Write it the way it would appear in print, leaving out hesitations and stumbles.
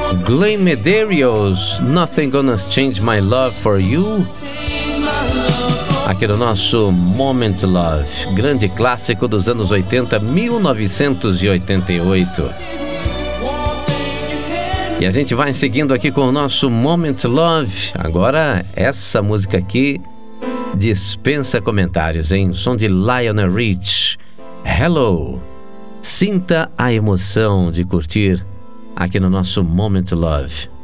Glenn Medeiros, Nothing Gonna Change My Love For You. Aqui no nosso Moment Love, grande clássico dos anos 80, 1988. E a gente vai seguindo aqui com o nosso Moment Love. Agora, essa música aqui dispensa comentários, hein? Som de Lionel Rich, Hello. Sinta a emoção de curtir aqui no nosso Moment Love.